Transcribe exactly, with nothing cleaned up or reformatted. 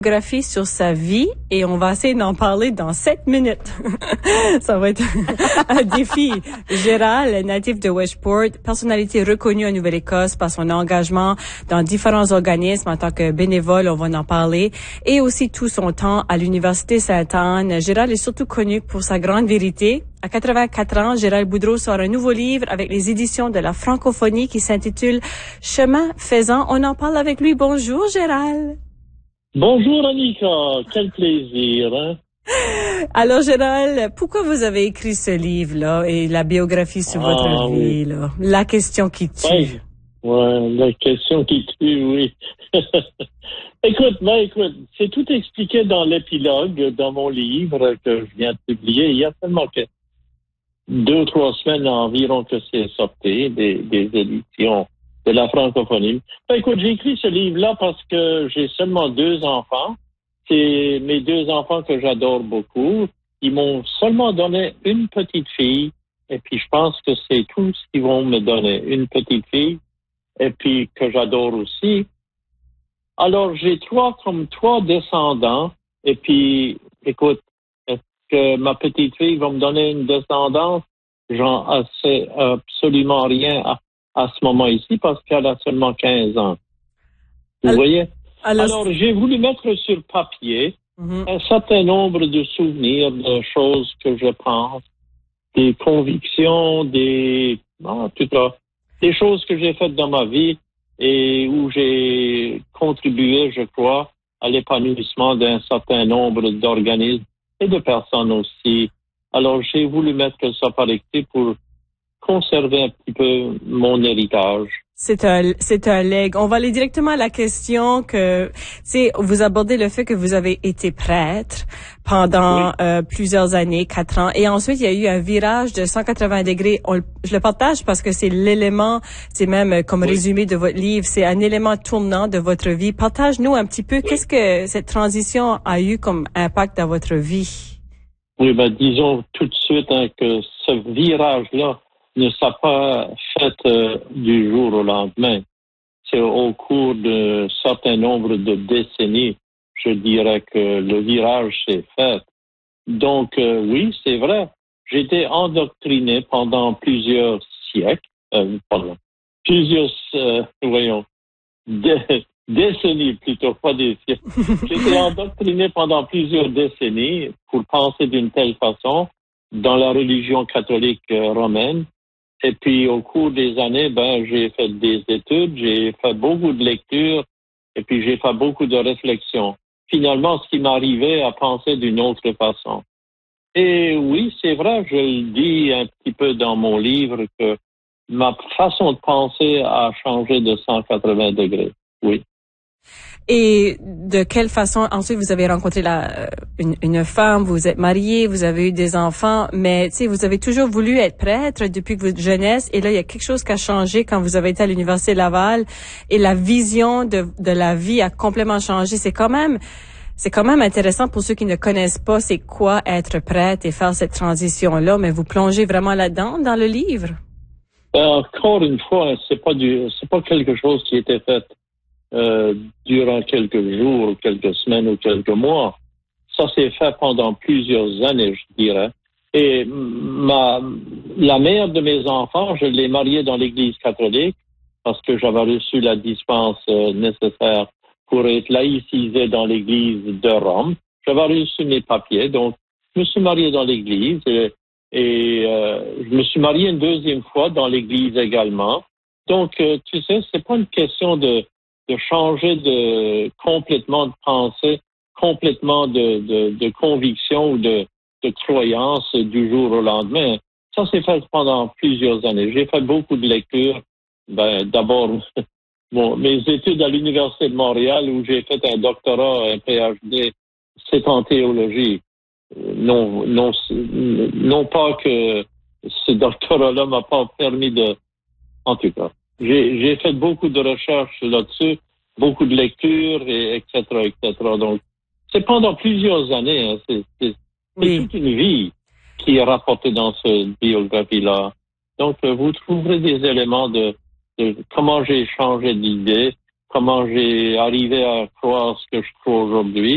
Biographie sur sa vie et on va essayer d'en parler dans sept minutes. Ça va être un défi. Gérald, natif de Westport, personnalité reconnue en Nouvelle-Écosse par son engagement dans différents organismes en tant que bénévole, on va en parler, et aussi tout son temps à l'Université Sainte-Anne. Gérald est surtout connu pour sa grande vérité. À quatre-vingt-quatre ans, Gérald Boudreau sort un nouveau livre avec les éditions de la francophonie qui s'intitule Chemin faisant. On en parle avec lui. Bonjour Gérald. Bonjour Annika, quel plaisir. Hein? Alors Gérald, pourquoi vous avez écrit ce livre-là et la biographie sur ah, votre oui. vie, là? La question qui tue. Oui, ouais, la question qui tue, oui. écoute, ben écoute, c'est tout expliqué dans l'épilogue, dans mon livre que je viens de publier. Il y a seulement que deux ou trois semaines environ que c'est sorti, des, des éditions de la francophonie. Ben, écoute, j'ai écrit ce livre-là parce que j'ai seulement deux enfants. C'est mes deux enfants que j'adore beaucoup. Ils m'ont seulement donné une petite fille. Et puis, je pense que c'est tout ce qu'ils vont me donner. Une petite fille. Et puis, que j'adore aussi. Alors, j'ai trois, comme trois descendants. Et puis, écoute, est-ce que ma petite fille va me donner une descendance? J'en sais absolument rien à à ce moment ici, parce qu'elle a seulement quinze ans. Vous alors, voyez? Alors, alors, j'ai voulu mettre sur papier mm-hmm. un certain nombre de souvenirs, de choses que je pense, des convictions, des, ah, tout ça, des choses que j'ai faites dans ma vie et où j'ai contribué, je crois, à l'épanouissement d'un certain nombre d'organismes et de personnes aussi. Alors, j'ai voulu mettre ça par écrit pour conserver un petit peu mon héritage. C'est un, c'est un legs. On va aller directement à la question que, c'est, vous abordez le fait que vous avez été prêtre pendant oui. euh, plusieurs années, quatre ans, et ensuite il y a eu un virage de cent quatre-vingts degrés. On, je le partage parce que c'est l'élément, c'est même comme oui. résumé de votre livre, c'est un élément tournant de votre vie. Partage-nous un petit peu, oui. qu'est-ce que cette transition a eu comme impact dans votre vie? Oui, ben disons tout de suite hein, que ce virage-là ne s'est pas fait euh, du jour au lendemain. C'est au cours d'un certain nombre de décennies, je dirais que le virage s'est fait. Donc, euh, oui, c'est vrai. J'ai été endoctriné pendant plusieurs siècles, euh, pardon, plusieurs, euh, voyons, dé- décennies plutôt, pas des siècles. J'ai été endoctriné pendant plusieurs décennies pour penser d'une telle façon dans la religion catholique euh, romaine. Et puis, au cours des années, ben, j'ai fait des études, j'ai fait beaucoup de lectures, et puis j'ai fait beaucoup de réflexions. Finalement, ce qui m'arrivait à penser d'une autre façon. Et oui, c'est vrai, je le dis un petit peu dans mon livre, que ma façon de penser a changé de cent quatre-vingts degrés. Oui. Et de quelle façon, ensuite, vous avez rencontré la, une, une femme, vous êtes marié, vous avez eu des enfants, mais tu sais, vous avez toujours voulu être prêtre depuis votre jeunesse, et là, il y a quelque chose qui a changé quand vous avez été à l'Université Laval, et la vision de, de la vie a complètement changé. C'est quand même, c'est quand même intéressant pour ceux qui ne connaissent pas c'est quoi être prêtre et faire cette transition-là, mais vous plongez vraiment là-dedans, dans le livre. Encore une fois, c'est pas du, c'est pas quelque chose qui était fait Euh, durant quelques jours, quelques semaines ou quelques mois. Ça s'est fait pendant plusieurs années, je dirais. Et ma, la mère de mes enfants, je l'ai mariée dans l'Église catholique parce que j'avais reçu la dispense euh, nécessaire pour être laïcisé dans l'Église de Rome. J'avais reçu mes papiers, donc je me suis marié dans l'Église et, et euh, je me suis marié une deuxième fois dans l'Église également. Donc, euh, tu sais, c'est pas une question de de changer de complètement de pensée, complètement de, de, de conviction ou de, de croyance du jour au lendemain. Ça s'est fait pendant plusieurs années. J'ai fait beaucoup de lectures. Ben, d'abord, bon, mes études à l'Université de Montréal où j'ai fait un doctorat, un P H D, c'est en théologie. Non, non, non pas que ce doctorat-là m'a pas permis de, en tout cas. J'ai, j'ai fait beaucoup de recherches là-dessus, beaucoup de lectures, et et cetera, et cetera. Donc, c'est pendant plusieurs années, hein, c'est, c'est, c'est oui. toute une vie qui est rapportée dans cette biographie-là. Donc, vous trouverez des éléments de, de comment j'ai changé d'idée, comment j'ai arrivé à croire ce que je crois aujourd'hui.